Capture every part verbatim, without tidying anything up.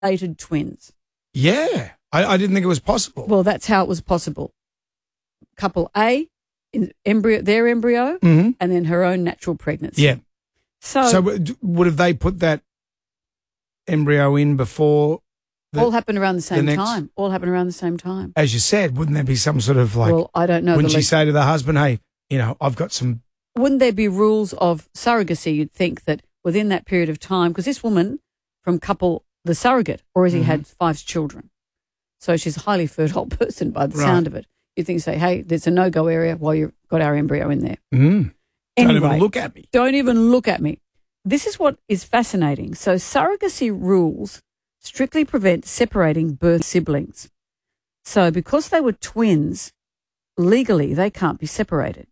related twins. Yeah. I, I didn't think it was possible. Well, that's how it was possible. Couple A, in embryo, their embryo, mm-hmm. and then her own natural pregnancy. Yeah. So, so w- would have they put that embryo in before? The, all happened around the same the next, time. All happened around the same time. As you said, wouldn't there be some sort of like? Well, I don't know. Wouldn't the she say to the husband, "Hey, you know, I've got some"? Wouldn't there be rules of surrogacy? You'd think that within that period of time, because this woman from couple, the surrogate, already mm-hmm. had five children, so she's a highly fertile person by the right. sound of it. You think, say, hey, there's a no-go area while you've got our embryo in there. Mm. Anyway, don't even look at me. Don't even look at me. This is what is fascinating. So surrogacy rules strictly prevent separating birth siblings. So because they were twins, legally they can't be separated.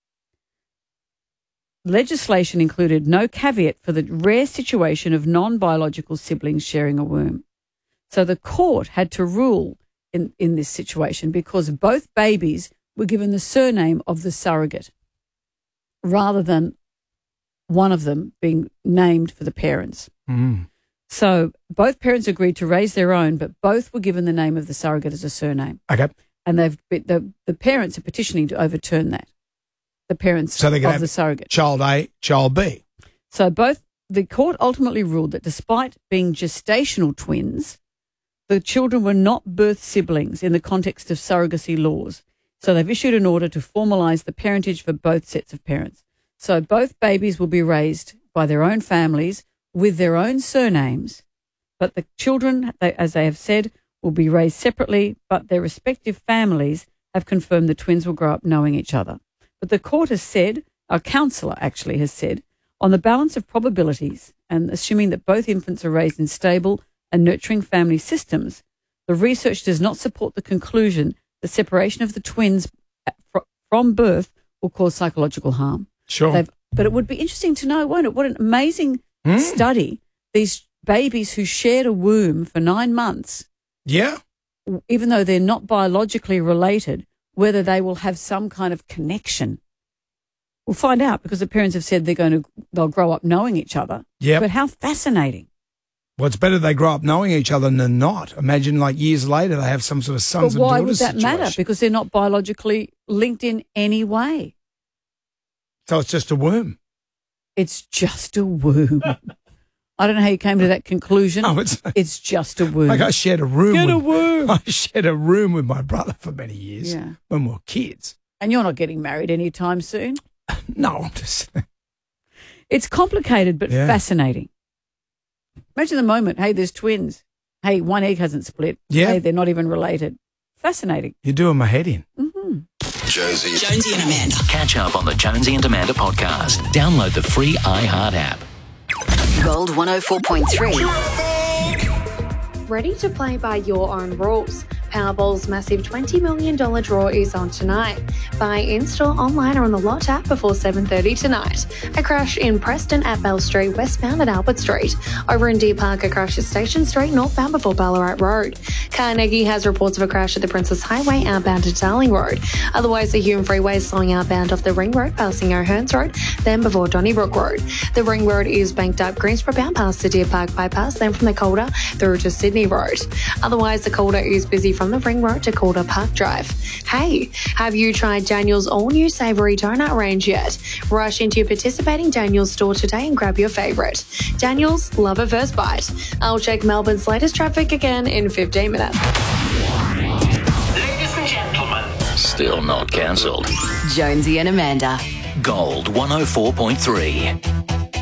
Legislation included no caveat for the rare situation of non-biological siblings sharing a womb. So the court had to rule in, in this situation because both babies were given the surname of the surrogate rather than one of them being named for the parents. Mm. So both parents agreed to raise their own, but both were given the name of the surrogate as a surname. Okay. And they've the, the parents are petitioning to overturn that. The parents so they of have the surrogate. Child A, child B. So both the court ultimately ruled that despite being gestational twins, the children were not birth siblings in the context of surrogacy laws. So they've issued an order to formalise the parentage for both sets of parents. So both babies will be raised by their own families with their own surnames, but the children, they, as they have said, will be raised separately, but their respective families have confirmed the twins will grow up knowing each other. But the court has said, our counsellor actually has said, on the balance of probabilities and assuming that both infants are raised in stable and nurturing family systems, the research does not support the conclusion that separation of the twins from birth will cause psychological harm. Sure. They've, but it would be interesting to know, won't it? What an amazing mm. study. These babies who shared a womb for nine months. Yeah. Even though they're not biologically related, whether they will have some kind of connection. We'll find out because the parents have said they're going to, they'll grow up knowing each other. Yeah. But how fascinating. Well, it's better they grow up knowing each other than not. Imagine like years later they have some sort of sons but and daughters why would that situation. matter? Because they're not biologically linked in any way. So it's just a womb. It's just a womb. I don't know how you came to that conclusion. No, it's, it's just a womb. Like I shared a room. Get with, a womb. I shared a room with my brother for many years yeah. when we were kids. And you're not getting married anytime soon? No, I'm just It's complicated but yeah. fascinating. Imagine the moment, hey, there's twins. Hey, one egg hasn't split. Yeah. Hey, they're not even related. Fascinating. You're doing my head in. Mm-hmm. Jonesy. Jonesy and Amanda. Catch up on the Jonesy and Amanda podcast. Download the free iHeart app. Gold one oh four point three. Ready to play by your own rules? Powerball's massive twenty million dollars draw is on tonight. Buy in-store, online or on the Lot app before seven thirty tonight. A crash in Preston at Bell Street, westbound at Albert Street. Over in Deer Park, a crash at Station Street, northbound before Ballarat Road. Carnegie has reports of a crash at the Princess Highway, outbound to Darling Road. Otherwise, the Hume Freeway is slowing outbound off the Ring Road, passing O'Hearns Road, then before Donnybrook Road. The Ring Road is banked up Greensboro bound past the Deer Park bypass, then from the Calder through to Sydney Road. Otherwise, the Calder is busy from the Ring Road to Calder Park Drive. Hey, have you tried Daniel's all-new savoury donut range yet? Rush into your participating Daniel's store today and grab your favourite. Daniel's, love at first bite. I'll check Melbourne's latest traffic again in fifteen minutes. Ladies and gentlemen. Still not cancelled. Jonesy and Amanda. Gold one oh four point three.